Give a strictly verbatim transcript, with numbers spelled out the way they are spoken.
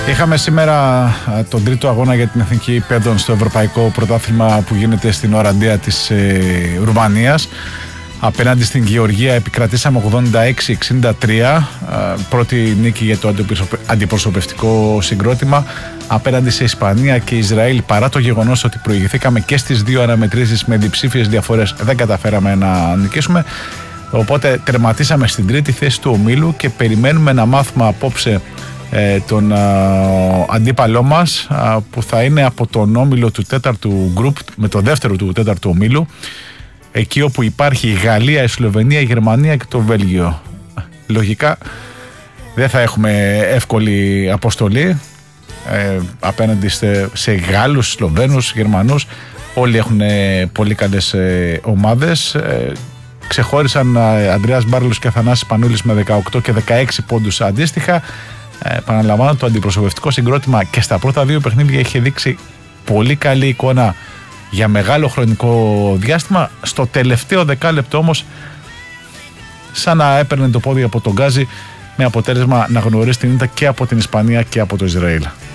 Είχαμε σήμερα τον τρίτο αγώνα για την Εθνική Πέδων στο Ευρωπαϊκό Πρωτάθλημα που γίνεται στην Οραντία της ε, Ρουμανίας. Απέναντι στην Γεωργία επικρατήσαμε ογδόντα έξι εξήντα τρία, πρώτη νίκη για το αντιπροσωπευτικό συγκρότημα απέναντι σε Ισπανία και Ισραήλ. Παρά το γεγονός ότι προηγηθήκαμε και στις δύο αναμετρήσεις με διψήφιες διαφορές, δεν καταφέραμε να νικήσουμε. Οπότε τερματίσαμε στην τρίτη θέση του ομίλου και περιμένουμε να μάθουμε απόψε ε, τον ε, αντίπαλό μας, ε, που θα είναι από τον όμιλο του τέταρτου γκρουπ με το δεύτερο του τέταρτου ομίλου, εκεί όπου υπάρχει η Γαλλία, η Σλοβενία, η Γερμανία και το Βέλγιο. Λογικά δεν θα έχουμε εύκολη αποστολή ε, απέναντι σε, σε Γάλλους, Σλοβαίνους, Γερμανούς. Όλοι έχουν πολύ καλές ε, ομάδες. Ε, ξεχώρισαν ε, Ανδρέας Μπάρλος και Αθανάσης Πανούλης με δεκαοκτώ και δεκαέξι πόντους αντίστοιχα. Ε, Επαναλαμβάνω, το αντιπροσωπευτικό συγκρότημα και στα πρώτα δύο παιχνίδια είχε δείξει πολύ καλή εικόνα για μεγάλο χρονικό διάστημα. Στο τελευταίο δεκάλεπτο όμως σαν να έπαιρνε το πόδι από τον γκάζι, με αποτέλεσμα να γνωρίσει την ήττα και από την Ισπανία και από το Ισραήλ.